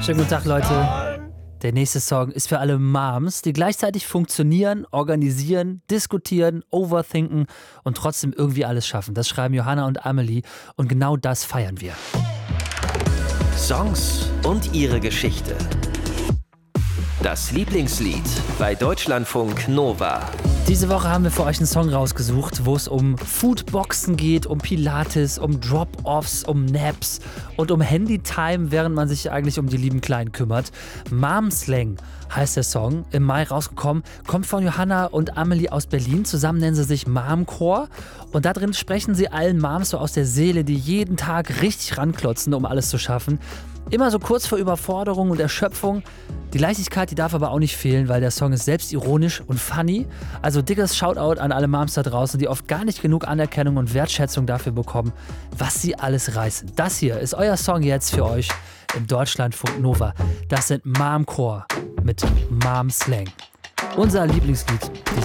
Schönen guten Tag, Leute. Der nächste Song ist für alle Moms, die gleichzeitig funktionieren, organisieren, diskutieren, overthinken und trotzdem irgendwie alles schaffen. Das schreiben Johanna und Amelie und genau das feiern wir. Songs und ihre Geschichte. Das Lieblingslied bei Deutschlandfunk Nova. Diese Woche haben wir für euch einen Song rausgesucht, wo es um Foodboxen geht, um Pilates, um Drop-Offs, um Naps und um Handytime, während man sich eigentlich um die lieben Kleinen kümmert. Momslang heißt der Song, im Mai rausgekommen, kommt von Johanna und Amelie aus Berlin. Zusammen nennen sie sich Momcore und da drin sprechen sie allen Moms so aus der Seele, die jeden Tag richtig ranklotzen, um alles zu schaffen. Immer so kurz vor Überforderung und Erschöpfung. Die Leichtigkeit, die darf aber auch nicht fehlen, weil der Song ist selbstironisch und funny. Also dickes Shoutout an alle Moms da draußen, die oft gar nicht genug Anerkennung und Wertschätzung dafür bekommen, was sie alles reißen. Das hier ist euer Song jetzt für euch im Deutschlandfunk Nova. Das sind Momcore mit Momslang. Unser Lieblingslied.